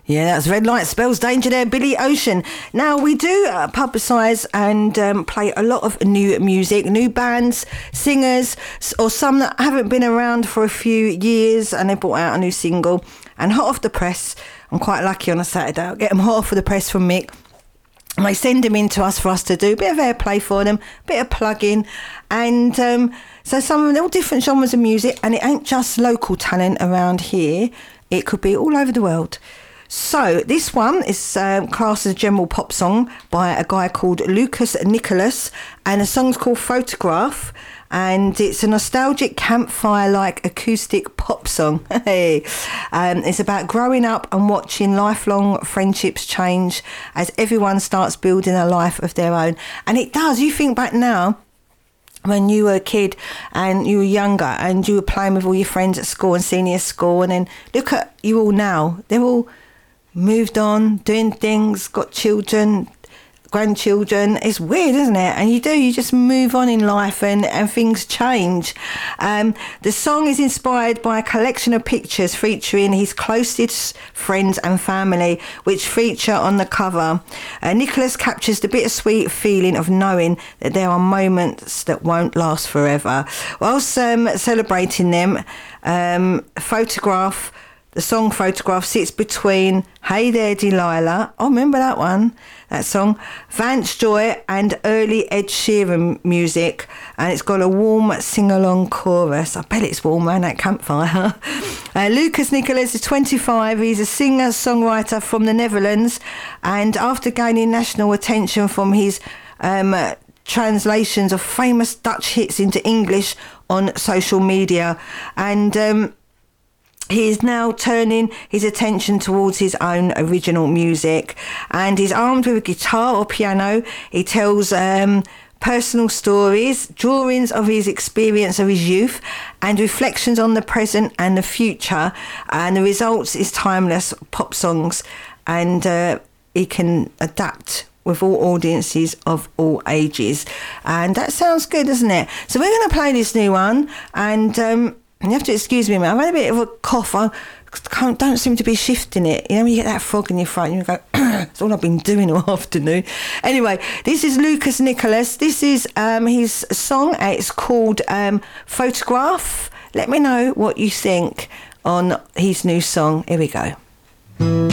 Yeah, that's Red Light Spells Danger there, Billy Ocean. Now, we do publicise and play a lot of new music, new bands, singers, or some that haven't been around for a few years and they brought out a new single. And hot off the press, I'm quite lucky on a Saturday, I'll get them hot off the press from Mick. And they send them in to us for us to do a bit of airplay for them, a bit of plug-in. And so some of them, they're all different genres of music, and it ain't just local talent around here. It could be all over the world. So this one is classed as a general pop song by a guy called Lucas Nicholas, and the song's called Photograph, and it's a nostalgic campfire-like acoustic pop song. It's about growing up and watching lifelong friendships change as everyone starts building a life of their own. And it does. You think back now, when you were a kid and you were younger and you were playing with all your friends at school and senior school, and then look at you all now. They're all moved on, doing things, got children, grandchildren. It's weird, isn't it? And you just move on in life and things change. The song is inspired by a collection of pictures featuring his closest friends and family, which feature on the cover. Nicholas captures the bittersweet feeling of knowing that there are moments that won't last forever. Whilst celebrating them, the song Photograph sits between Hey There Delilah, oh, remember that song, Vance Joy, and early Ed Sheeran music, and it's got a warm sing-along chorus. I bet it's warm around that campfire. Lucas Nicholas is 25. He's a singer-songwriter from the Netherlands, and after gaining national attention from his translations of famous Dutch hits into English on social media, and he is now turning his attention towards his own original music, and he's armed with a guitar or piano. He tells personal stories, drawings of his experience of his youth, and reflections on the present and the future, and the results is timeless pop songs, and he can adapt with all audiences of all ages. And that sounds good, doesn't it? So we're going to play this new one, and you have to excuse me, man. I've had a bit of a cough. I don't seem to be shifting it. You know, when you get that frog in your throat and you go, that's all I've been doing all afternoon. Anyway, this is Lucas Nicholas. This is his song. It's called Photograph. Let me know what you think on his new song. Here we go.